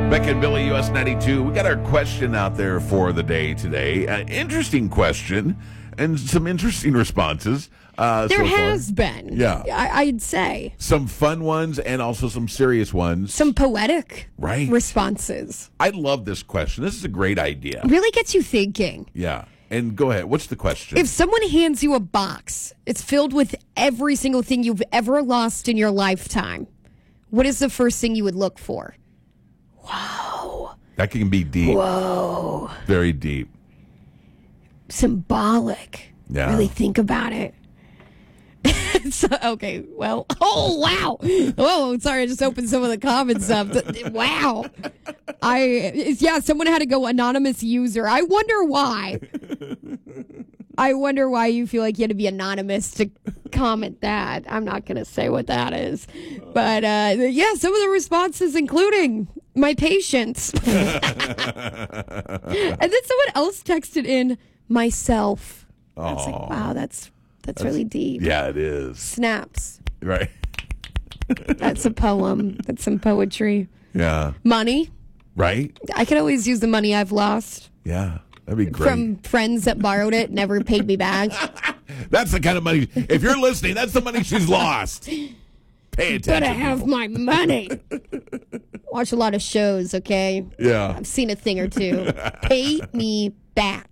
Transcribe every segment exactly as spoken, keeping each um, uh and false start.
Beck and Billy, U S ninety-two. We got our question out there for the day today. An interesting question and some interesting responses. Uh, there so has far. been. Yeah. I, I'd say. Some fun ones and also some serious ones. Some poetic right. responses. I love this question. This is a great idea. Really gets you thinking. Yeah. And go ahead. What's the question? If someone hands you a box, it's filled with every single thing you've ever lost in your lifetime, what is the first thing you would look for? Wow. That can be deep. Whoa. Very deep. Symbolic. Yeah. Really think about it. So, okay, well, oh, wow. Oh, sorry, I just opened some of the comments up. Wow. I, yeah, someone had to go anonymous user. I wonder why. I wonder why you feel like you had to be anonymous to comment that. I'm not going to say what that is. But, uh, yeah, some of the responses, including my patience. And then someone else texted in, myself. I was like, wow, that's... That's, That's really deep. Yeah, it is. Snaps. Right. That's a poem. That's some poetry. Yeah. Money. Right? I could always use the money I've lost. Yeah. That'd be great. From friends that borrowed it, never paid me back. That's the kind of money. If you're listening, that's the money she's lost. Pay attention. Better have my money. Watch a lot of shows, okay? Yeah. I've seen a thing or two. Pay me back.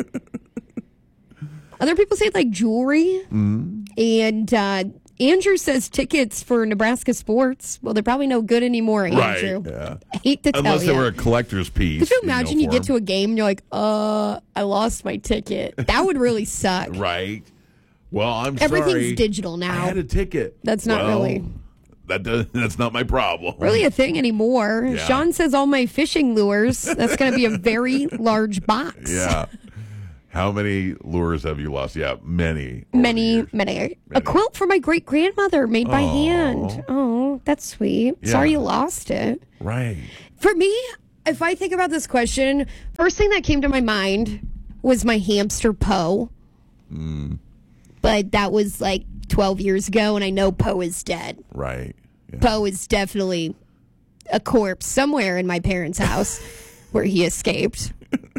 Other people say like jewelry. Mm-hmm. And uh, Andrew says tickets for Nebraska sports. Well, they're probably no good anymore, Andrew. Right, yeah. I hate to tell you. Unless they were a collector's piece. Could you imagine you, know, you get to a game and you're like, uh, I lost my ticket. That would really suck. Right. Well, I'm Everything's sorry. digital now. I had a ticket. That's not well, really... That does, that's not my problem. Really a thing anymore. Yeah. Sean says all my fishing lures. That's going to be a very large box. Yeah. How many lures have you lost? Yeah, many. Many, many, many. A quilt for my great grandmother made by Aww. hand. Oh, that's sweet. Yeah. Sorry you lost it. Right. For me, if I think about this question, first thing that came to my mind was my hamster Poe. Mm. But that was like twelve years ago, and I know Poe is dead. Right. Yeah. Poe is definitely a corpse somewhere in my parents' house where he escaped.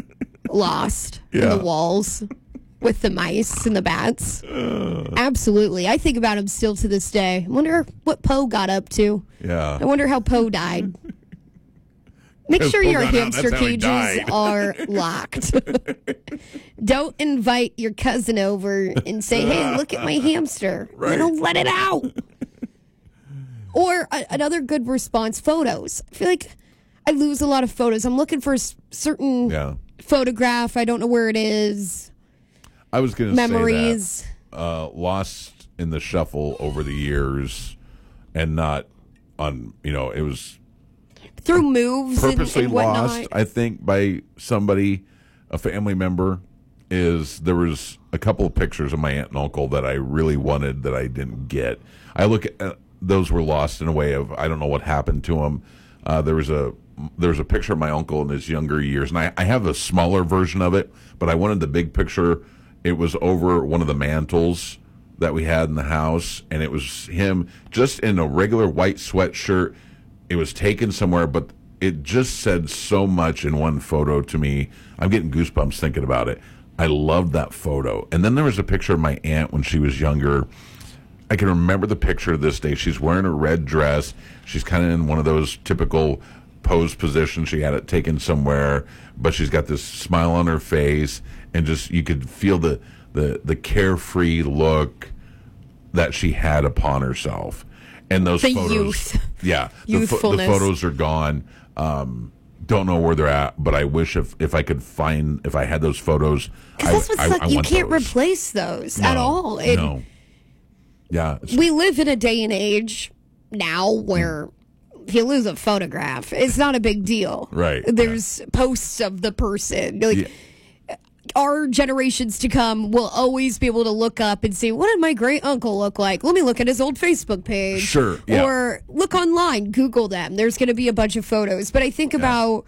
Lost Yeah. in the walls with the mice and the bats. Uh. Absolutely. I think about him still to this day. I wonder what Poe got up to. Yeah. I wonder how Poe died. Make If sure Poe your got out, hamster that's how he cages died. are locked. Don't invite your cousin over and say, hey, look at my hamster. Right. You know, let it out. Or a, another good response, photos. I feel like I lose a lot of photos. I'm looking for a s- certain Yeah. photograph. I don't know where it is. I was going to Memories. say that. Uh, lost in the shuffle over the years and not on, you know, it was Through moves purposely and, and whatnot. lost, I think, by somebody, a family member, is there was a couple of pictures of my aunt and uncle that I really wanted that I didn't get. I look at uh, those were lost in a way of I don't know what happened to them. Uh, there was a there was a picture of my uncle in his younger years, and I, I have a smaller version of it, but I wanted the big picture. It was over one of the mantles that we had in the house, and it was him just in a regular white sweatshirt. It was taken somewhere, but it just said so much in one photo to me. I'm getting goosebumps thinking about it. I loved that photo. And then there was a picture of my aunt when she was younger. I can remember the picture this day. She's wearing a red dress. She's kind of in one of those typical pose positions. She had it taken somewhere, but she's got this smile on her face, and just you could feel the the, the carefree look that she had upon herself. And those The photos, youth. yeah, the, fo- the Youthfulness. photos are gone. Um, don't know where they're at, but I wish if, if I could find if I had those photos. Because that's what's I, like, I you want can't those. replace those No, at all. It- no. Yeah. it's- We live in a day and age now where if you lose a photograph, it's not a big deal. Right, There's posts of the person. Like, Yeah. our generations to come will always be able to look up and see, what did my great uncle look like? Let me look at his old Facebook page. Sure, yeah. Or look online, Google them. There's going to be a bunch of photos. But I think about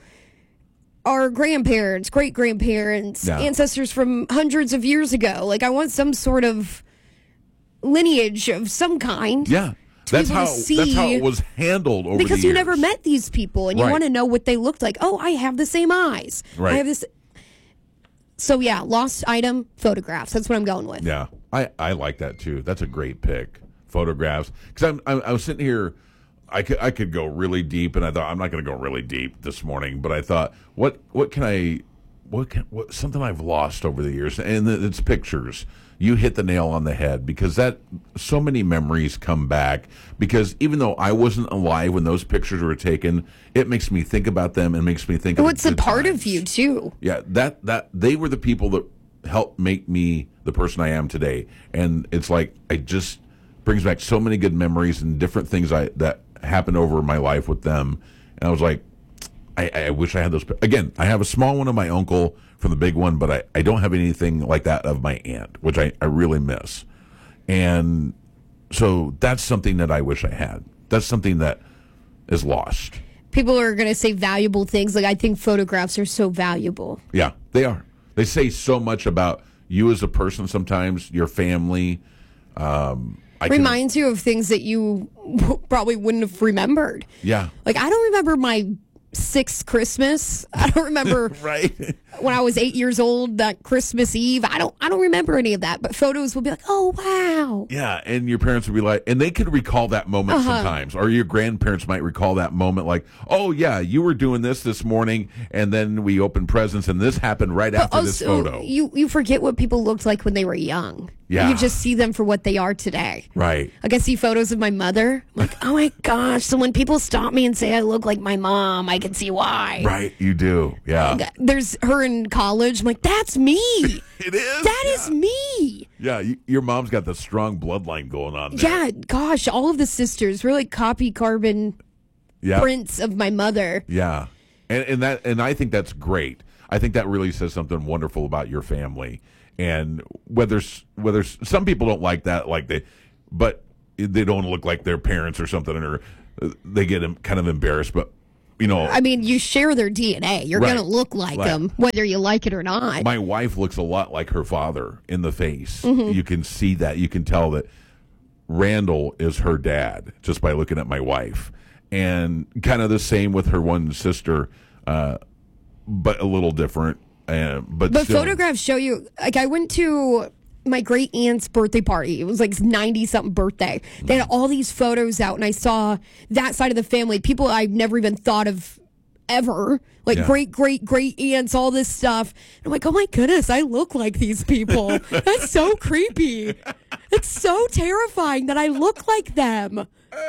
our grandparents, great grandparents, Yeah. ancestors from hundreds of years ago. Like, I want some sort of lineage of some kind. Yeah. to That's be able how to see. that's how it was handled over Because the you years. never met these people, and you Right. want to know what they looked like. Oh, I have the same eyes. Right. I have this. So yeah, lost item photographs. That's what I'm going with. Yeah, I, I like that too. That's a great pick. Photographs, because I'm, I'm I was sitting here, I could I could go really deep, and I thought I'm not going to go really deep this morning, but I thought what what can I what can what something I've lost over the years, and it's pictures. You hit the nail on the head, because that so many memories come back, because even though I wasn't alive when those pictures were taken, it makes me think about them and makes me think of Well, it's a good part times. of you too. Yeah, that that they were the people that helped make me the person I am today, and it's like I just brings back so many good memories and different things I that happened over my life with them, and I was like, I, I wish I had those. Again, I have a small one of my uncle from the big one, but I, I don't have anything like that of my aunt, which I, I really miss, and so that's something that I wish I had. That's something that is lost. People are going to say valuable things. Like, I think photographs are so valuable. Yeah, they are. They say so much about you as a person sometimes, your family. Um, I can- Reminds you of things that you probably wouldn't have remembered. Yeah. Like, I don't remember my sixth Christmas. I don't remember Right. when I was eight years old, that Christmas Eve. I don't I don't remember any of that. But photos will be like, oh, wow. Yeah, and your parents would be like, and they could recall that moment Uh-huh. sometimes, or your grandparents might recall that moment, like, oh yeah, you were doing this this morning, and then we opened presents, and this happened right after this photo. You, you forget what people looked like when they were young. Yeah. You just see them for what they are today. Right. Like, I see photos of my mother. I'm like, oh my gosh. So when people stop me and say I look like my mom, I can see why. Right, you do. Yeah. There's her in college. I'm like, that's me. It is. That yeah. is me. Yeah, you, your mom's got the strong bloodline going on there. Yeah, gosh, all of the sisters really copy carbon Yeah. prints of my mother. Yeah, and and that and I think that's great. I think that really says something wonderful about your family. And whether whether some people don't like that, like they, but they don't look like their parents or something, or they get kind of embarrassed. But you know, I mean, you share their D N A. You're Right. going to look like Right. them, whether you like it or not. my wife looks a lot like her father in the face. Mm-hmm. You can see that. You can tell that Randall is her dad just by looking at my wife, and kind of the same with her one sister, uh, but a little different. Uh, but But still. photographs show you, like, I went to my great aunt's birthday party. It was like ninety something birthday. They had all these photos out, and I saw that side of the family, people I've never even thought of ever, like Yeah. great, great, great aunts, all this stuff. And I'm like, oh my goodness, I look like these people. That's so creepy. It's so terrifying that I look like them.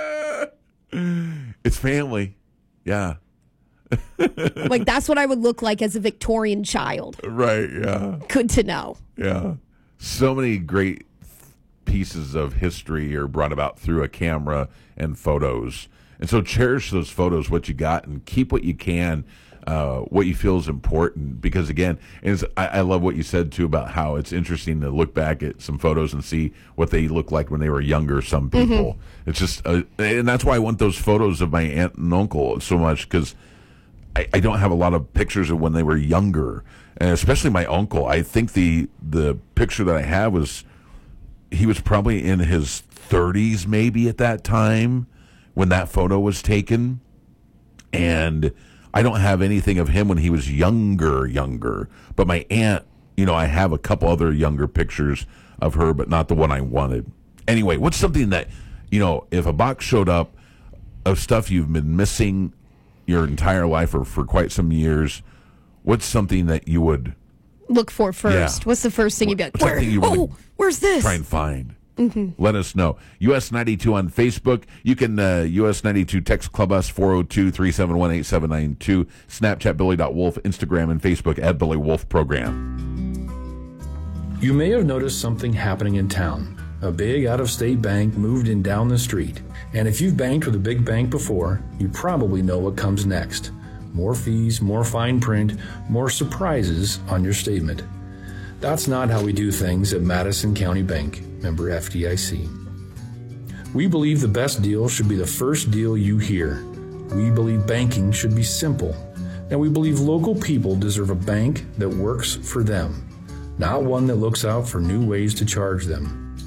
It's family. Yeah. Like, that's what I would look like as a Victorian child. Right. Yeah. Good to know. Yeah. So many great pieces of history are brought about through a camera and photos. And so cherish those photos, what you got, and keep what you can, uh, what you feel is important. Because, again, and it's, I, I love what you said, too, about how it's interesting to look back at some photos and see what they look like when they were younger, some people. It's just, uh, and that's why I want those photos of my aunt and uncle so much, because I, I don't have a lot of pictures of when they were younger, and especially my uncle. I think the the picture that I have was he was probably in his thirties, maybe at that time when that photo was taken, and I don't have anything of him when he was younger, younger. But my aunt, you know, I have a couple other younger pictures of her, but not the one I wanted. Anyway, what's something that, you know, if a box showed up of stuff you've been missing your entire life or for quite some years, what's something that you would Look for first. Yeah. What's the first thing you'd be like, What's Where? something you wanna oh, where's this? try and find? Mm-hmm. Let us know. U S ninety-two on Facebook. You can uh, U S ninety-two text club us four oh two, three seven one, eight seven nine two. Snapchat Billy.Wolf, Instagram and Facebook at Billy Wolf Program. You may have noticed something happening in town. A big out-of-state bank moved in down the street. And if you've banked with a big bank before, you probably know what comes next. More fees, more fine print, more surprises on your statement. That's not how we do things at Madison County Bank, member F D I C. We believe the best deal should be the first deal you hear. We believe banking should be simple. And we believe local people deserve a bank that works for them, not one that looks out for new ways to charge them.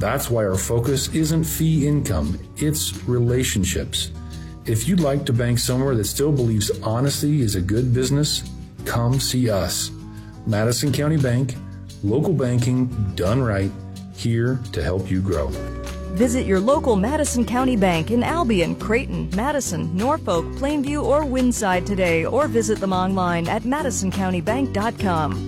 That's why our focus isn't fee income, it's relationships. If you'd like to bank somewhere that still believes honesty is a good business, come see us. Madison County Bank, local banking done right, here to help you grow. Visit your local Madison County Bank in Albion, Creighton, Madison, Norfolk, Plainview, or Windside today, or visit them online at madison county bank dot com.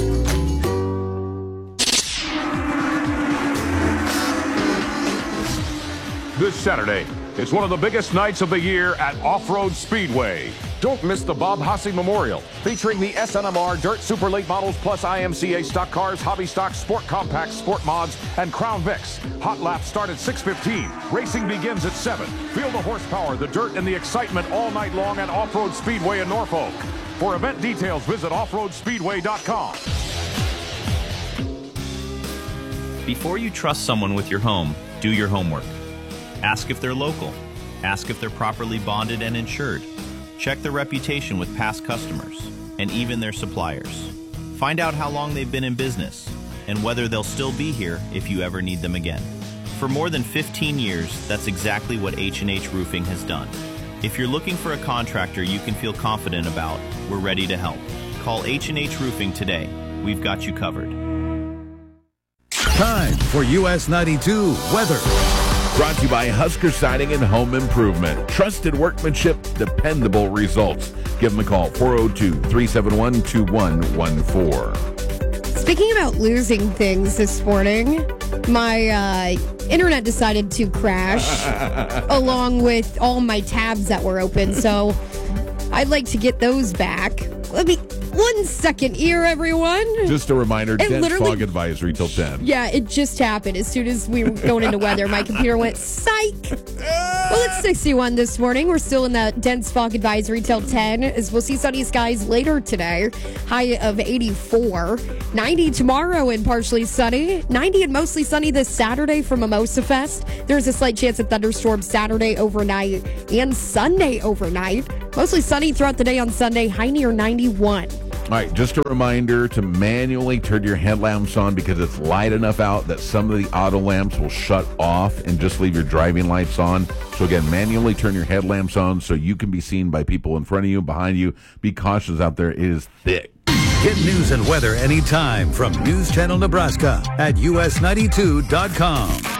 This Saturday is one of the biggest nights of the year at Off-Road Speedway. Don't miss the Bob Hussey Memorial, featuring the S N M R Dirt Super Late Models plus I M C A stock cars, hobby stock, sport compacts, sport mods, and Crown Vics. Hot laps start at six fifteen. Racing begins at seven. Feel the horsepower, the dirt, and the excitement all night long at Off-Road Speedway in Norfolk. For event details, visit off road speedway dot com. Before you trust someone with your home, do your homework. Ask if they're local. Ask if they're properly bonded and insured. Check their reputation with past customers and even their suppliers. Find out how long they've been in business and whether they'll still be here if you ever need them again. For more than fifteen years, that's exactly what H and H Roofing has done. If you're looking for a contractor you can feel confident about, we're ready to help. Call H and H Roofing today. We've got you covered. Time for U S ninety-two weather. Brought to you by Husker Siding and Home Improvement. Trusted workmanship, dependable results. Give them a call, four oh two, three seven one, two one one four. Speaking about losing things this morning, my uh, internet decided to crash along with all my tabs that were open, so I'd like to get those back. Let me... One second here, everyone. Just a reminder, It dense literally- fog advisory till ten. Yeah, it just happened. As soon as we were going into weather, my computer went, psych. Well, it's sixty-one this morning. We're still in that dense fog advisory till ten, as we'll see sunny skies later today. High of eighty-four. ninety tomorrow and partially sunny. ninety and mostly sunny this Saturday for Mimosa Fest. There's a slight chance of thunderstorms Saturday overnight and Sunday overnight. Mostly sunny throughout the day on Sunday. High near ninety-one. All right, just a reminder to manually turn your headlamps on because it's light enough out that some of the auto lamps will shut off and just leave your driving lights on. So again, manually turn your headlamps on so you can be seen by people in front of you, behind you. Be cautious out there. It is thick. Get news and weather anytime from News Channel Nebraska at U S ninety-two dot com.